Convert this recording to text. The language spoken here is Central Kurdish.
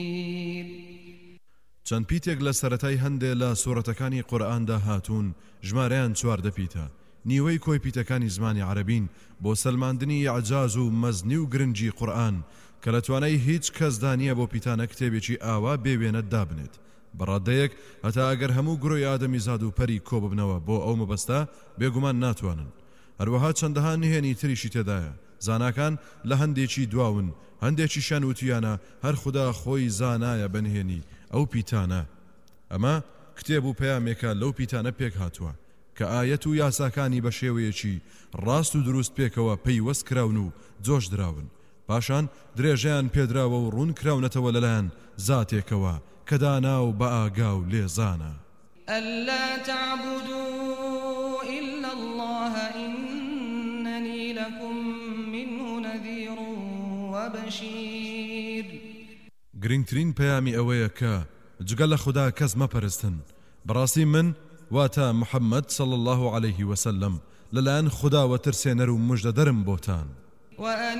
چەند پیتێک لە سەرەتای هەندێک لە سوورەتەکانی قورئاندا هاتوون ژمارەیان 14 پیتە. نیوەی کۆی پیتەکانی زمانی عەرەبین بۆ سەلماندنی ئەعجاز و مەزنی و گرنگی قورئان کە لە توانای هیچ کەسدا نییە بۆ پیتانە کتێبێکی ئاوا بێوێنە دابنێت. بەڕادەیەک هەتا ئەگەر هەموو گرۆی ئادەمیزاد و پەری کۆ ببنەوە بۆ ئەو مەبەستە بێگومان ناتوانن. هەروەها چەندەها نهێنی تریشی تێدایە. زاناکان لە هەندێکی دواون، هەندێکیشیان وتیانە هەر خوددا خۆی زانایە بەنهێنی ئەو پیتانە. ئەمە کتێب و پەیامێکە لەو پیتانە پێک هاتووە کە ئایەت و یاساکانی بە شێوەیەکی ڕاست و دروست پێکەوە پەیوەست کراون و جۆش دراون. پاشان درێژەیان پێدراوە و ڕوون کراونەتەوە لەلایەن زاتێکەوە کە دانا و بە ئاگا و لێزانە. ألا تعبدوا إلا الله إنني لكم منه نذير وبشير. گرنگترین پەیامی ئەوەیە کە جگە لە خوددا کەس مەپەرستن. بەڕاستی من واتە محەممەد صلی الله عليه وسلم لەلایەن خوددا وە ترسێنەر و مژدەدەرم بۆتان.